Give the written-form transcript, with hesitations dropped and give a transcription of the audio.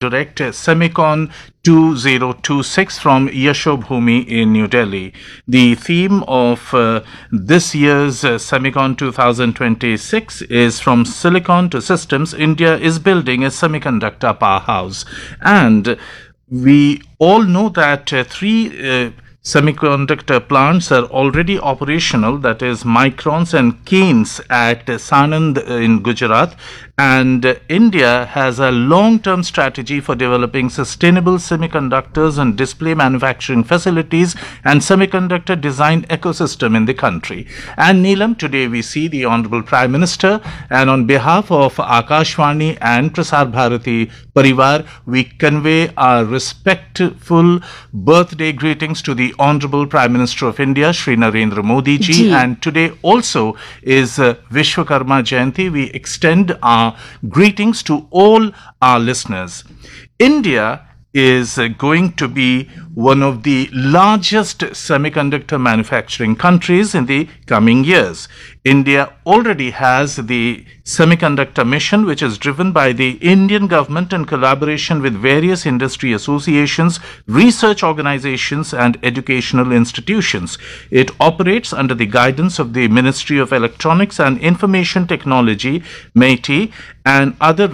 direct Semicon 2026 from Yashobhumi in New Delhi. The theme of this year's Semicon 2026 is From Silicon to Systems, India is building a semiconductor powerhouse. And we all know that three semiconductor plants are already operational, that is Microns and Keynes at Sanand in Gujarat, and India has a long-term strategy for developing sustainable semiconductors and display manufacturing facilities and semiconductor design ecosystem in the country. And Neelam, today we see the Honorable Prime Minister, and on behalf of Akashvani and Prasar Bharati Parivar, we convey our respectful birthday greetings to the Honorable Prime Minister of India, Shri Narendra Modi ji. And today also is Vishwakarma Jayanti. We extend our greetings to all our listeners. India is going to be one of the largest semiconductor manufacturing countries in the coming years. India already has the semiconductor mission, which is driven by the Indian government in collaboration with various industry associations, research organizations and educational institutions. It operates under the guidance of the Ministry of Electronics and Information Technology, MeitY, and other